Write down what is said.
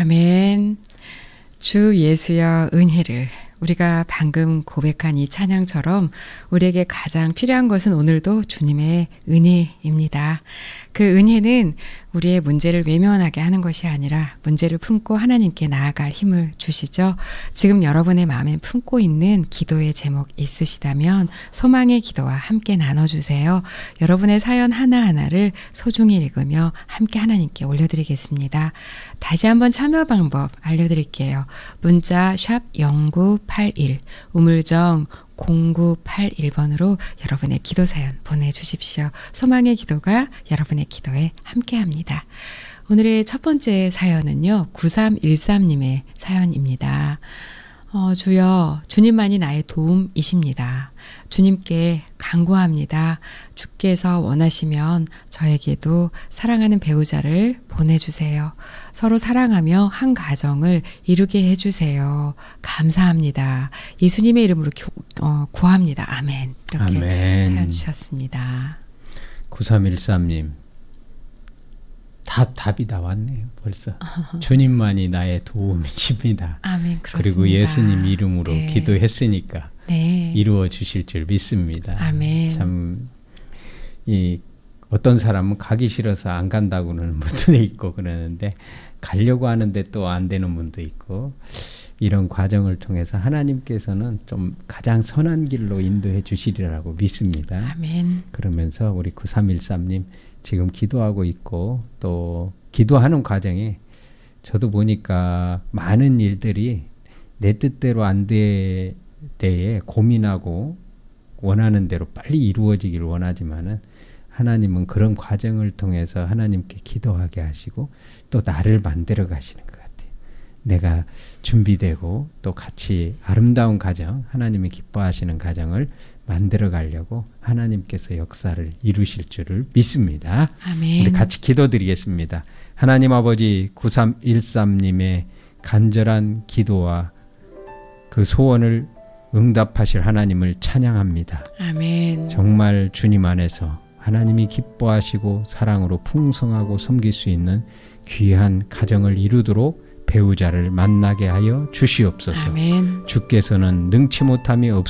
아멘. 주 예수여 은혜를. 우리가 방금 고백한 이 찬양처럼 우리에게 가장 필요한 것은 오늘도 주님의 은혜입니다. 그 은혜는 우리의 문제를 외면하게 하는 것이 아니라 문제를 품고 하나님께 나아갈 힘을 주시죠. 지금 여러분의 마음에 품고 있는 기도의 제목 있으시다면 소망의 기도와 함께 나눠주세요. 여러분의 사연 하나하나를 소중히 읽으며 함께 하나님께 올려드리겠습니다. 다시 한번 참여 방법 알려드릴게요. 문자 샵 0981 우물정 0981번으로 여러분의 기도 사연 보내주십시오. 소망의 기도가 여러분의 기도에 함께합니다. 오늘의 첫 번째 사연은요. 9313님의 사연입니다. 주여 주님만이 나의 도움이십니다. 주님께 간구합니다. 주께서 원하시면 저에게도 사랑하는 배우자를 보내주세요. 서로 사랑하며 한 가정을 이루게 해주세요. 감사합니다. 예수님의 이름으로 구합니다. 아멘. 이렇게 아멘. 사연 주셨습니다. 9313님 답이 나왔네요. 벌써. 주님만이 나의 도움이십니다. 아멘. 그렇습니다. 그리고 예수님 이름으로 네. 기도했으니까 네. 이루어 주실 줄 믿습니다. 아멘. 참 어떤 사람은 가기 싫어서 안 간다고는 분도 있고 그러는데 가려고 하는데 또 안 되는 분도 있고 이런 과정을 통해서 하나님께서는 좀 가장 선한 길로 인도해 주시리라고 믿습니다. 아멘. 그러면서 우리 9313님 지금 기도하고 있고 또 기도하는 과정에 저도 보니까 많은 일들이 내 뜻대로 안 될 때에 고민하고 원하는 대로 빨리 이루어지기를 원하지만은 하나님은 그런 과정을 통해서 하나님께 기도하게 하시고 또 나를 만들어 가시는 것 같아요. 내가 준비되고 또 같이 아름다운 가정, 하나님이 기뻐하시는 가정을 만들어 가려고 하나님께서 역사를 이루실 줄을 믿습니다. 아멘. 우리 같이 기도드리겠습니다. 하나님 아버지 9313님의 간절한 기도와 그 소원을 응답하실 하나님을 찬양합니다. 아멘. 정말 주님 안에서 하나님이 기뻐하시고 사랑으로 풍성하고 섬길 수 있는 귀한 가정을 이루도록 배우자를 만나게 하여 주시옵소서. 아멘. 주께서는 능치 못함이